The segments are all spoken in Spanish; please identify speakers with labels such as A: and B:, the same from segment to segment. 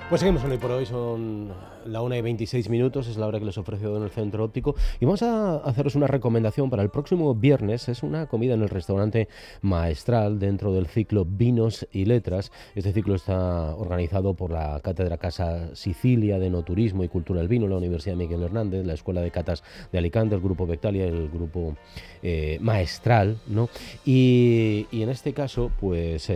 A: Pues seguimos hoy por hoy, son la 1:26, es la hora que les ofrece en el Centro Óptico y vamos a haceros una recomendación para el próximo viernes. Es una comida en el restaurante Maestral dentro del ciclo Vinos y Letras. Este ciclo está organizado por la Cátedra Casa Sicilia de Enoturismo y Cultura del Vino, la Universidad Miguel Hernández, la Escuela de Catas de Alicante, el Grupo Bectalia y el Grupo Maestral, ¿no? Y en este caso, pues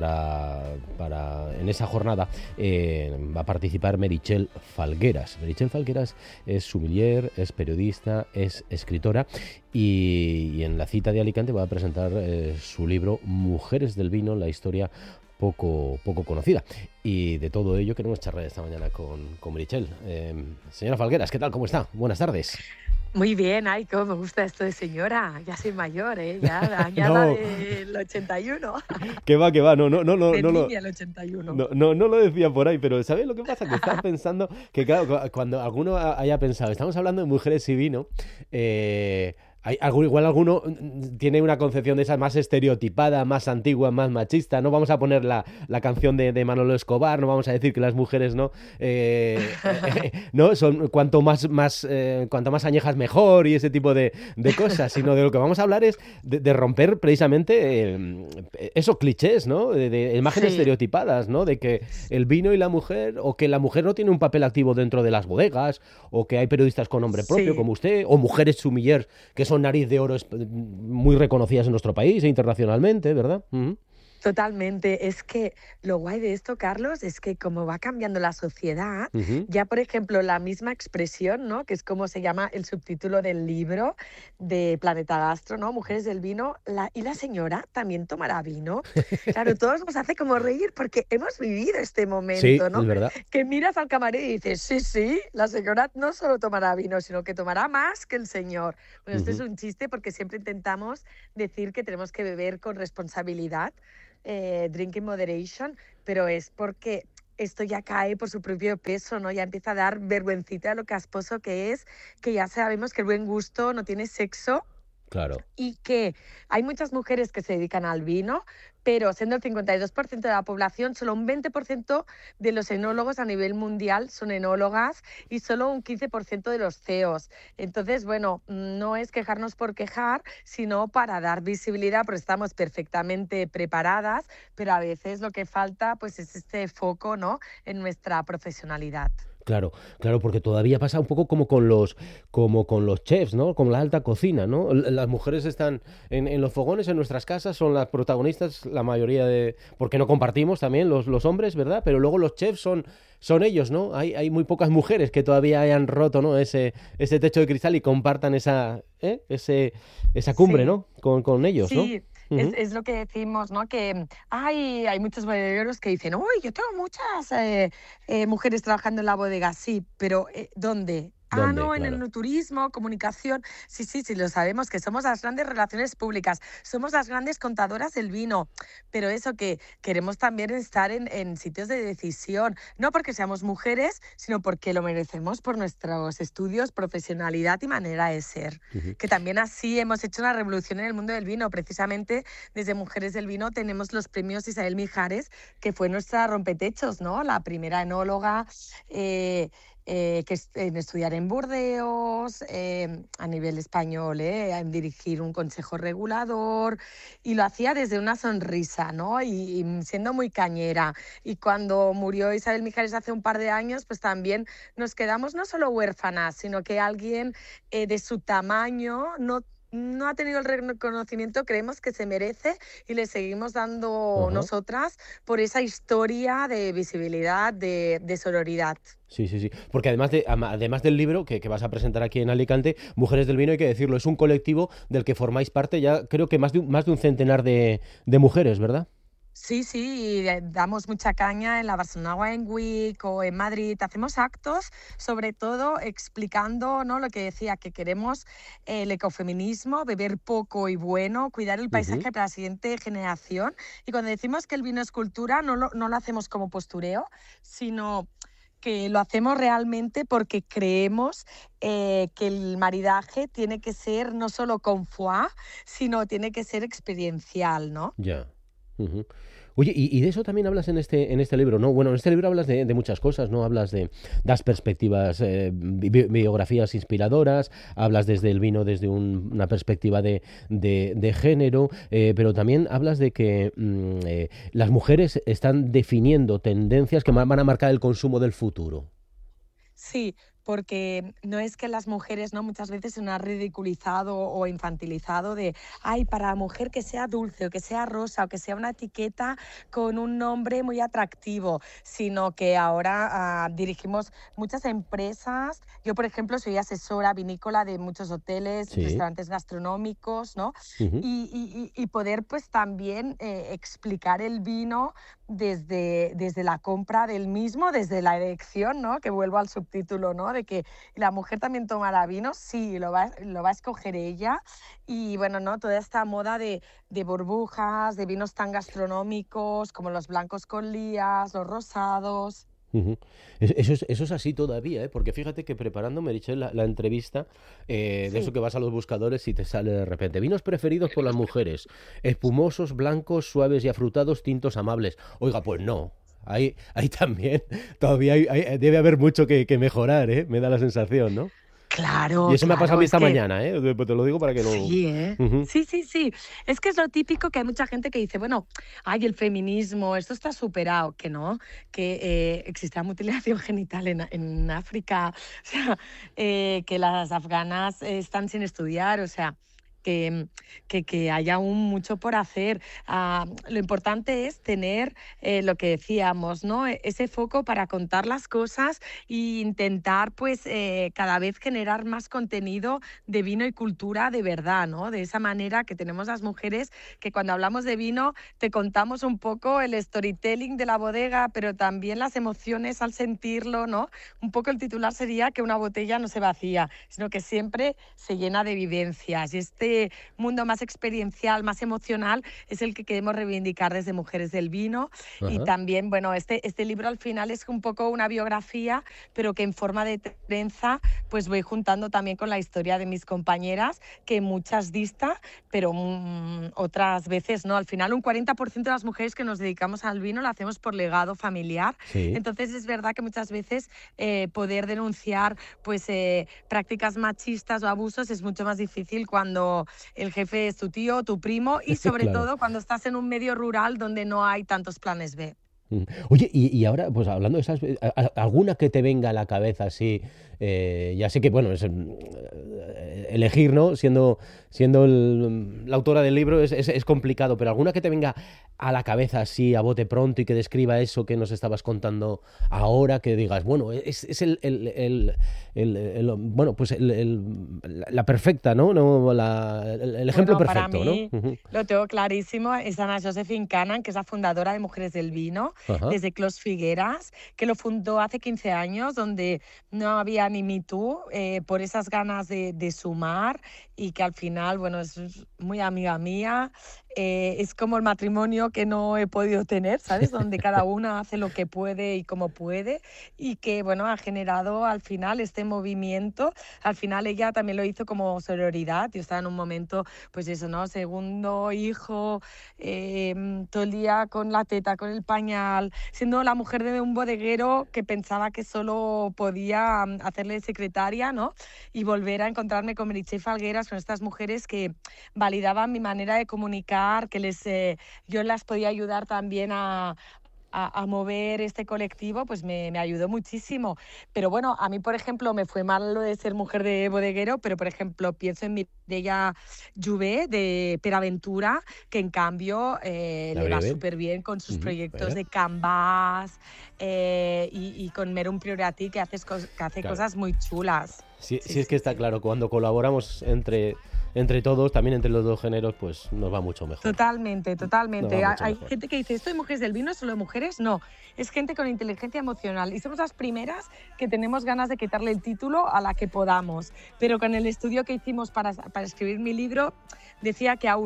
A: en esa jornada va a participar Meritxell Falgueras. Meritxell Falgueras es sommelier, es periodista, es escritora y en la cita de Alicante va a presentar su libro Mujeres del Vino, la historia poco conocida. Y de todo ello queremos charlar esta mañana con Meritxell. Señora Falgueras, ¿qué tal? ¿Cómo está? Buenas tardes.
B: Muy bien, ay, cómo me gusta esto de señora. Ya soy mayor, ya la añada del 81.
A: Que va, no.
B: El 81.
A: No lo decía por ahí, pero ¿sabes lo que pasa? Que estaba pensando que, claro, cuando alguno haya pensado, estamos hablando de mujeres y vino, igual alguno tiene una concepción de esa más estereotipada, más antigua, más machista. No vamos a poner la canción de Manolo Escobar, no vamos a decir que las mujeres no son cuanto más añejas mejor y ese tipo de cosas, sino de lo que vamos a hablar es de romper precisamente esos clichés, ¿no? De imágenes estereotipadas, ¿no? De que el vino y la mujer, o que la mujer no tiene un papel activo dentro de las bodegas, o que hay periodistas con nombre propio como usted, o mujeres sommeliers que son nariz de oro muy reconocidas en nuestro país e internacionalmente, ¿verdad? Uh-huh.
B: Totalmente. Es que lo guay de esto, Carlos, es que como va cambiando la sociedad, ya por ejemplo la misma expresión, ¿no? Que es como se llama el subtítulo del libro de Planeta Gastro, ¿no? Mujeres del vino, y la señora también tomará vino. Claro, todos nos hace como reír porque hemos vivido este momento, ¿no?
A: Es verdad.
B: Que miras al camarero y dices, sí, la señora no solo tomará vino, sino que tomará más que el señor. Bueno, esto es un chiste porque siempre intentamos decir que tenemos que beber con responsabilidad, drink in moderation, pero es porque esto ya cae por su propio peso, ¿no? Ya empieza a dar vergüencita a lo casposo que es, que ya sabemos que el buen gusto no tiene sexo.
A: Claro.
B: Y que hay muchas mujeres que se dedican al vino, pero siendo el 52% de la población, solo un 20% de los enólogos a nivel mundial son enólogas y solo un 15% de los CEOs. Entonces, bueno, no es quejarnos por quejar, sino para dar visibilidad, porque estamos perfectamente preparadas, pero a veces lo que falta pues es este foco, ¿no?, en nuestra profesionalidad.
A: Claro, porque todavía pasa un poco como con los chefs, ¿no? Como la alta cocina, ¿no? Las mujeres están en los fogones en nuestras casas, son las protagonistas, la mayoría porque no compartimos también los hombres, ¿verdad? Pero luego los chefs son ellos, ¿no? Hay muy pocas mujeres que todavía hayan roto, ¿no? ese techo de cristal y compartan esa cumbre, ¿no? Con ellos, ¿no?
B: Sí. Es lo que decimos, ¿no? Que hay muchos bodegueros que dicen, uy, yo tengo muchas mujeres trabajando en la bodega, sí, pero ¿dónde? No,
A: Claro.
B: en el enoturismo, comunicación. Sí, lo sabemos, que somos las grandes relaciones públicas, somos las grandes contadoras del vino, pero eso que queremos también estar en sitios de decisión, no porque seamos mujeres, sino porque lo merecemos por nuestros estudios, profesionalidad y manera de ser. Que también así hemos hecho una revolución en el mundo del vino. Precisamente desde Mujeres del Vino tenemos los premios Isabel Mijares, que fue nuestra rompetechos, ¿no? La primera enóloga que en estudiar en Burdeos, a nivel español, en dirigir un consejo regulador, y lo hacía desde una sonrisa, ¿no? Y siendo muy cañera. Y cuando murió Isabel Mijares hace un par de años, pues también nos quedamos no solo huérfanas, sino que alguien de su tamaño no ha tenido el reconocimiento, creemos que se merece, y le seguimos dando nosotras por esa historia de visibilidad, de sororidad.
A: Sí. Porque además del libro que vas a presentar aquí en Alicante, Mujeres del Vino, hay que decirlo, es un colectivo del que formáis parte ya, creo que más de un centenar de mujeres, ¿verdad?
B: Sí, damos mucha caña en la Barcelona Wine Week o en Madrid. Hacemos actos, sobre todo explicando, ¿no?, lo que decía, que queremos el ecofeminismo, beber poco y bueno, cuidar el paisaje para la siguiente generación. Y cuando decimos que el vino es cultura, no lo hacemos como postureo, sino que lo hacemos realmente porque creemos que el maridaje tiene que ser no solo con foie, sino tiene que ser experiencial, ¿no?
A: Ya. Oye, y de eso también hablas en este libro, ¿no? Bueno, en este libro hablas de muchas cosas, ¿no? Hablas de das perspectivas, biografías inspiradoras, hablas desde el vino desde una perspectiva de género, pero también hablas de que las mujeres están definiendo tendencias que van a marcar el consumo del futuro.
B: Sí, porque no es que las mujeres, ¿no? Muchas veces se nos ha ridiculizado o infantilizado de, ay, para la mujer que sea dulce o que sea rosa o que sea una etiqueta con un nombre muy atractivo, sino que ahora dirigimos muchas empresas. Yo, por ejemplo, soy asesora vinícola de muchos hoteles,
A: Sí.
B: restaurantes gastronómicos, ¿no?
A: Ujú,
B: Y poder pues también explicar el vino desde la compra del mismo, desde la elección, ¿no? Que vuelvo al subtítulo, ¿no? De que la mujer también tomará vino, sí, lo va a escoger ella. Y bueno, ¿no? Toda esta moda de burbujas, de vinos tan gastronómicos como los blancos con lías, los rosados.
A: ujú. Eso es así todavía, ¿eh? Porque fíjate que preparándome, he dicho la entrevista, de eso
B: Sí.
A: que vas a los buscadores y te sale de repente, vinos preferidos por las mujeres, espumosos, blancos, suaves y afrutados, tintos amables. Oiga, pues no. Ahí también, todavía debe haber mucho que mejorar, ¿eh? Me da la sensación, ¿no? Y
B: Claro,
A: eso me ha pasado a
B: claro,
A: mí
B: es
A: esta
B: que
A: mañana, ¿eh? Te lo digo para que lo...
B: sí, ¿eh?
A: Ujú.
B: Sí, sí, sí. Es que es lo típico que hay mucha gente que dice, bueno, ay, el feminismo, esto está superado, que no, que existe la mutilación genital en África, o sea, que las afganas están sin estudiar, o sea, que, que hay aún mucho por hacer. Lo importante es tener lo que decíamos, ¿no? Ese foco para contar las cosas e intentar, pues, cada vez generar más contenido de vino y cultura de verdad, ¿no? De esa manera que tenemos las mujeres que cuando hablamos de vino te contamos un poco el storytelling de la bodega, pero también las emociones al sentirlo, ¿no? Un poco el titular sería que una botella no se vacía, sino que siempre se llena de vivencias. Y este mundo más experiencial, más emocional, es el que queremos reivindicar desde Mujeres del Vino. Y
A: Ajá.
B: también, bueno, este libro al final es un poco una biografía, pero que en forma de trenza pues voy juntando también con la historia de mis compañeras, que muchas dista, pero otras veces no. Al final, un 40% de las mujeres que nos dedicamos al vino lo hacemos por legado familiar.
A: Sí.
B: Entonces, es verdad que muchas veces poder denunciar pues, prácticas machistas o abusos es mucho más difícil cuando el jefe es tu tío, tu primo y sobre
A: Claro.
B: todo cuando estás en un medio rural donde no hay tantos planes B.
A: Oye, y ahora, pues hablando de esas, alguna que te venga a la cabeza así, ya sé que, bueno, es elegir, ¿no? Siendo la autora del libro es complicado, pero alguna que te venga a la cabeza así, a bote pronto y que describa eso que nos estabas contando ahora, que digas, bueno, es bueno, pues la perfecta, ¿no? No, el ejemplo
B: Bueno, para
A: perfecto, ¿no?
B: mí
A: Ujú.
B: lo tengo clarísimo, es Ana Josephine Cannan, que es la fundadora de Mujeres del Vino,
A: Ajá,
B: desde Clos Figueras, que lo fundó hace 15 años, donde no había ni Me Too, por esas ganas de sumar y que al final, bueno, es muy amiga mía. Es como el matrimonio que no he podido tener, ¿sabes? Donde cada una hace lo que puede y como puede y que, bueno, ha generado al final este movimiento. Al final ella también lo hizo como sororidad. Yo estaba en un momento, pues eso, ¿no? Segundo hijo, todo el día con la teta, con el pañal, siendo la mujer de un bodeguero que pensaba que solo podía hacerle secretaria, ¿no? Y volver a encontrarme con Meritxell Falgueras, con estas mujeres que validaban mi manera de comunicar, que yo las podía ayudar también a mover este colectivo, pues me ayudó muchísimo. Pero bueno, a mí, por ejemplo, me fue mal lo de ser mujer de bodeguero, pero por ejemplo, pienso en Mireia Jouvet de Peraventura, que en cambio
A: la
B: le va
A: breve.
B: súper bien con sus
A: Ujú,
B: proyectos
A: mira,
B: de Canvas y con Merum Priorati, que hace
A: claro.
B: cosas muy chulas.
A: Sí,
B: Sí,
A: sí es que
B: sí,
A: está
B: sí.
A: claro, cuando colaboramos entre todos, también entre los dos géneros, pues nos va mucho mejor.
B: Totalmente,
A: Nos va
B: totalmente.
A: mucho
B: Hay
A: mejor.
B: gente que dice, ¿esto de mujeres del vino es solo de mujeres? No, es gente con inteligencia emocional. Y somos las primeras que tenemos ganas de quitarle el título a la que podamos. Pero con el estudio que hicimos para escribir mi libro, decía que aún no,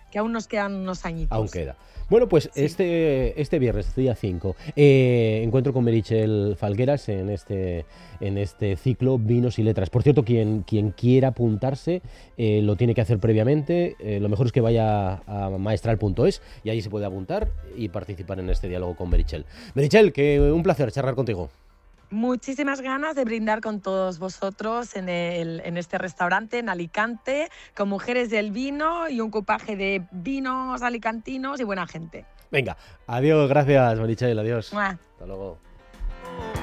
B: que aún nos quedan unos añitos.
A: Aún queda. Bueno, pues sí. este viernes, día 5, encuentro con Meritxell Falgueras en este ciclo Vinos y Letras. Por cierto, quien quiera apuntarse lo tiene que hacer previamente. Lo mejor es que vaya a maestral.es y ahí se puede apuntar y participar en este diálogo con Meritxell. Meritxell, que un placer charlar contigo.
B: Muchísimas ganas de brindar con todos vosotros en este restaurante en Alicante, con mujeres del vino y un cupaje de vinos alicantinos y buena gente.
A: Venga, adiós, gracias Meritxell, adiós.
B: ¡Mua!
A: Hasta luego.